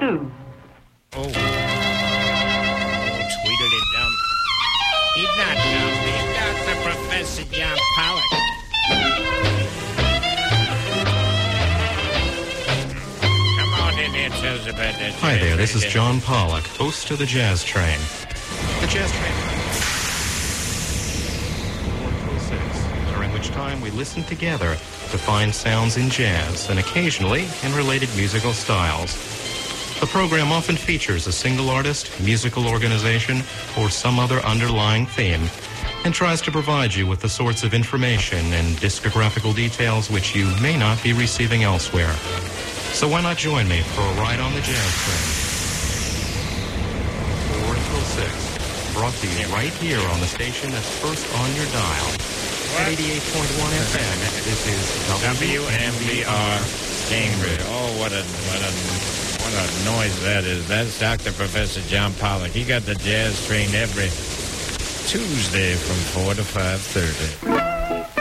too. Oh, Tweedledum. He's not dumb. He's Dr. Professor John Pollock. Come on in here, tell us about that. Hi there, this is John Pollock, host of the Jazz Train. The Jazz Train. 406, during which time we listen together to find sounds in jazz and occasionally in related musical styles. The program often features a single artist, musical organization, or some other underlying theme, and tries to provide you with the sorts of information and discographical details which you may not be receiving elsewhere. So why not join me for a ride on the Jazz Train? 4 until 6, brought to you right here on the station that's first on your dial. At 88.1 FM, this is WMBR Cambridge. Oh, what a noise that is. That's Dr. Professor John Pollock. He got the Jazz Train every Tuesday from 4 to 5:30.